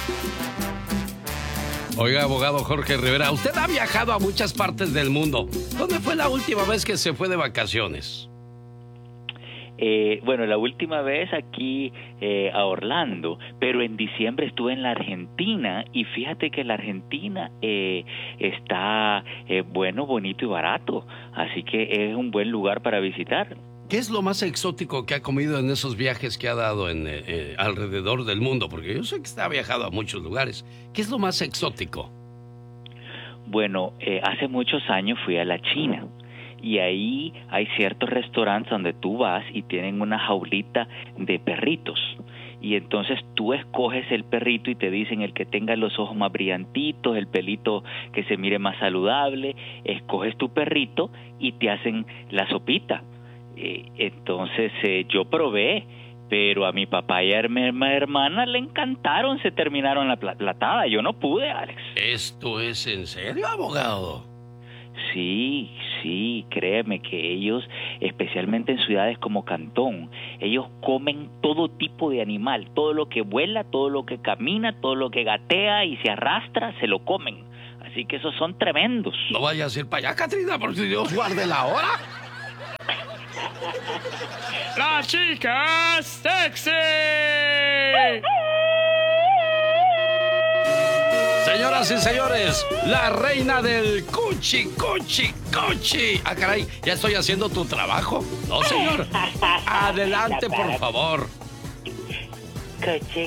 Oiga, abogado Jorge Rivera, usted ha viajado a muchas partes del mundo. ¿Dónde fue la última vez que se fue de vacaciones? Bueno, la última vez aquí a Orlando, pero en diciembre estuve en la Argentina y fíjate que la Argentina está bueno, bonito y barato, así que es un buen lugar para visitar. ¿Qué es lo más exótico que ha comido en esos viajes que ha dado alrededor del mundo? Porque yo sé que usted ha viajado a muchos lugares. ¿Qué es lo más exótico? Bueno, hace muchos años fui a la China. Y ahí hay ciertos restaurantes donde tú vas y tienen una jaulita de perritos. Y entonces tú escoges el perrito y te dicen el que tenga los ojos más brillantitos, el pelito que se mire más saludable. Escoges tu perrito y te hacen la sopita. Entonces yo probé, pero a mi papá y a mi hermana le encantaron, se terminaron la platada. Yo no pude, Alex. ¿Esto es en serio, abogado? Sí, créeme que ellos, especialmente en ciudades como Cantón, ellos comen todo tipo de animal, todo lo que vuela, todo lo que camina, todo lo que gatea y se arrastra, se lo comen. Así que esos son tremendos. No vayas a ir para allá, Catrina, porque Dios guarde la hora. ¡La chica sexy! Señoras y señores, la reina del cuchi. Ah, caray, ¿ya estoy haciendo tu trabajo? No, señor. Adelante, por favor. Cuchi.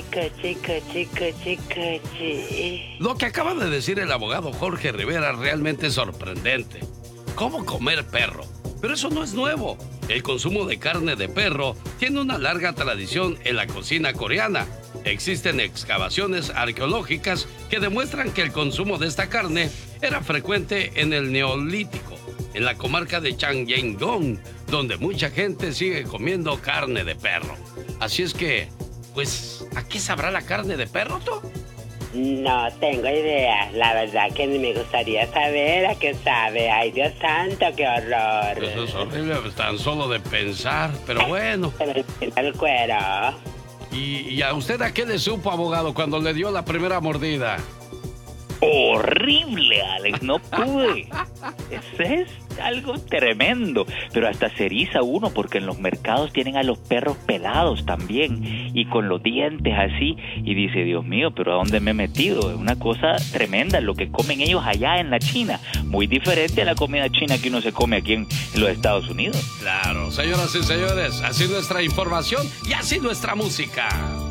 Lo que acaba de decir el abogado Jorge Rivera realmente es sorprendente. ¿Cómo comer perro? Pero eso no es nuevo. El consumo de carne de perro tiene una larga tradición en la cocina coreana. Existen excavaciones arqueológicas que demuestran que el consumo de esta carne era frecuente en el Neolítico, en la comarca de Changyengong, donde mucha gente sigue comiendo carne de perro. Así es que, pues, ¿a qué sabrá la carne de perro, tú? No tengo idea. La verdad que me gustaría saber a qué sabe. Ay, Dios santo, qué horror. Eso es horrible, tan solo de pensar, pero bueno. El cuero. ¿Y a usted a qué le supo, abogado, cuando le dio la primera mordida? Horrible, Alex, no pude. Ese es algo tremendo, pero hasta se eriza uno porque en los mercados tienen a los perros pelados también y con los dientes así y dice, Dios mío, pero ¿a dónde me he metido? Es una cosa tremenda lo que comen ellos allá en la China, muy diferente a la comida china que uno se come aquí en los Estados Unidos. Claro, señoras y señores, así nuestra información y así nuestra música.